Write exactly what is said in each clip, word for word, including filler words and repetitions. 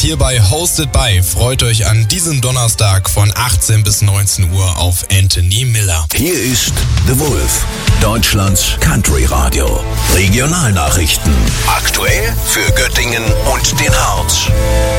hier bei Hosted by. Freut euch an diesem Donnerstag von achtzehn bis neunzehn Uhr auf Anthony Miller. Hier ist The Wolf, Deutschlands Country Radio. Regionalnachrichten. Aktuell für Göttingen und den Harz.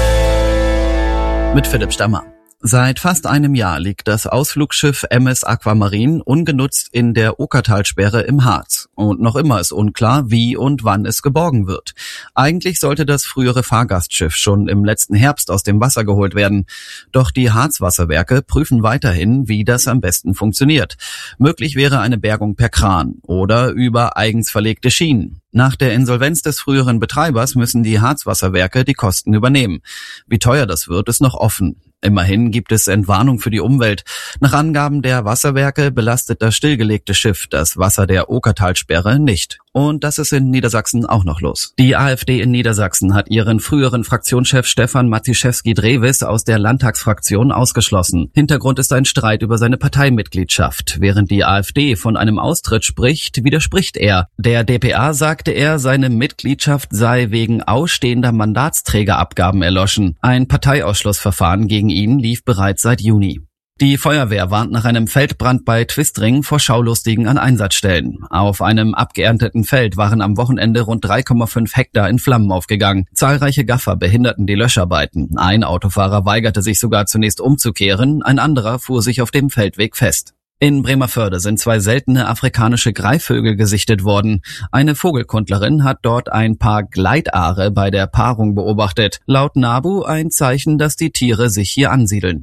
Mit Philipp Stammer. Seit fast einem Jahr liegt das Ausflugsschiff M S Aquamarine ungenutzt in der Okertalsperre im Harz. Und noch immer ist unklar, wie und wann es geborgen wird. Eigentlich sollte das frühere Fahrgastschiff schon im letzten Herbst aus dem Wasser geholt werden. Doch die Harzwasserwerke prüfen weiterhin, wie das am besten funktioniert. Möglich wäre eine Bergung per Kran oder über eigens verlegte Schienen. Nach der Insolvenz des früheren Betreibers müssen die Harzwasserwerke die Kosten übernehmen. Wie teuer das wird, ist noch offen. Immerhin gibt es Entwarnung für die Umwelt. Nach Angaben der Wasserwerke belastet das stillgelegte Schiff das Wasser der Okertalsperre nicht. Und das ist in Niedersachsen auch noch los. Die AfD in Niedersachsen hat ihren früheren Fraktionschef Stefan Matiszewski-Drewis aus der Landtagsfraktion ausgeschlossen. Hintergrund ist ein Streit über seine Parteimitgliedschaft. Während die AfD von einem Austritt spricht, widerspricht er. Der D P A sagte er, seine Mitgliedschaft sei wegen ausstehender Mandatsträgerabgaben erloschen. Ein Parteiausschlussverfahren gegen ihn lief bereits seit Juni. Die Feuerwehr warnt nach einem Feldbrand bei Twistring vor Schaulustigen an Einsatzstellen. Auf einem abgeernteten Feld waren am Wochenende rund drei Komma fünf Hektar in Flammen aufgegangen. Zahlreiche Gaffer behinderten die Löscharbeiten. Ein Autofahrer weigerte sich sogar zunächst umzukehren, ein anderer fuhr sich auf dem Feldweg fest. In Bremervörde sind zwei seltene afrikanische Greifvögel gesichtet worden. Eine Vogelkundlerin hat dort ein Paar Gleitaare bei der Paarung beobachtet. Laut NABU ein Zeichen, dass die Tiere sich hier ansiedeln.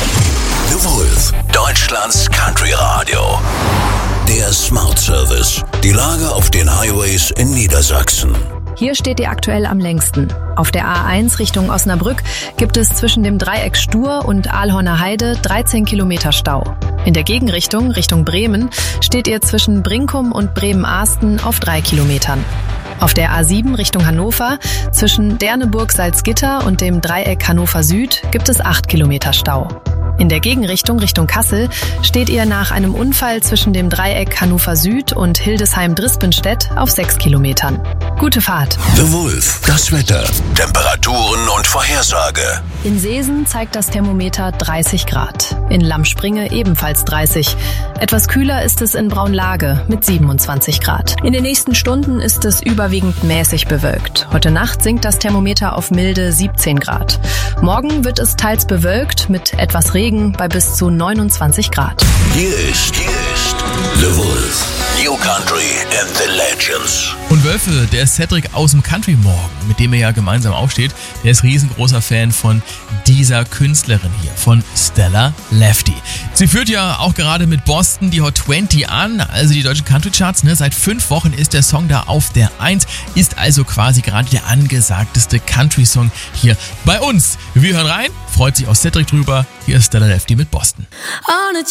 The Wolf, Deutschlands Country Radio. Der Smart Service. Die Lage auf den Highways in Niedersachsen. Hier steht ihr aktuell am längsten. Auf der A eins Richtung Osnabrück gibt es zwischen dem Dreieck Stur und Aalhorner Heide dreizehn Kilometer Stau. In der Gegenrichtung, Richtung Bremen, steht ihr zwischen Brinkum und Bremen-Ahsten auf drei Kilometern. Auf der A sieben Richtung Hannover, zwischen Derneburg-Salzgitter und dem Dreieck Hannover Süd, gibt es acht Kilometer Stau. In der Gegenrichtung Richtung Kassel steht ihr nach einem Unfall zwischen dem Dreieck Hannover Süd und Hildesheim-Drispenstedt auf sechs Kilometern. Gute Fahrt. The Wolf, das Wetter, Temperaturen und Vorhersage. In Seesen zeigt das Thermometer dreißig Grad. In Lammspringe ebenfalls dreißig. Etwas kühler ist es in Braunlage mit siebenundzwanzig Grad. In den nächsten Stunden ist es überwiegend mäßig bewölkt. Heute Nacht sinkt das Thermometer auf milde siebzehn Grad. Morgen wird es teils bewölkt mit etwas Regen bei bis zu neunundzwanzig Grad. Hier ist, hier ist The Wolf. New Country and the Legends. Und Wölfe, der Cedric aus dem Country Morgen, mit dem er ja gemeinsam aufsteht, der ist riesengroßer Fan von dieser Künstlerin hier, von Stella Lefty. Sie führt ja auch gerade mit Boston die Hot zwanzig an, also die deutschen Country Charts. Ne? Seit fünf Wochen ist der Song da auf der eins, ist also quasi gerade der angesagteste Country-Song hier bei uns. Wir hören rein, freut sich auch Cedric drüber. Hier ist Stella Lefty mit Boston.